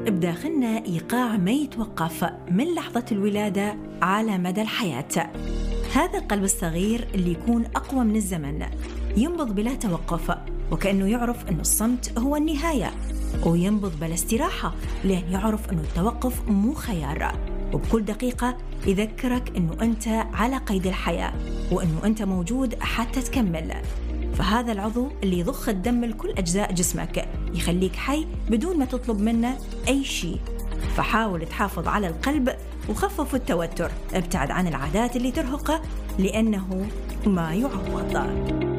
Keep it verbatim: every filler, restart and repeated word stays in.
بداخلنا إيقاع ما يتوقف من لحظة الولادة على مدى الحياة. هذا القلب الصغير اللي يكون أقوى من الزمن ينبض بلا توقف، وكأنه يعرف أنه الصمت هو النهاية، وينبض بلا استراحة لأن يعرف أنه التوقف مو خيار، وبكل دقيقة يذكرك أنه أنت على قيد الحياة وأنه أنت موجود حتى تكمل. فهذا العضو اللي يضخ الدم لكل أجزاء جسمك يخليك حي بدون ما تطلب منه أي شيء. فحاول تحافظ على القلب وخفف التوتر، ابتعد عن العادات اللي ترهقه لأنه ما يعوض.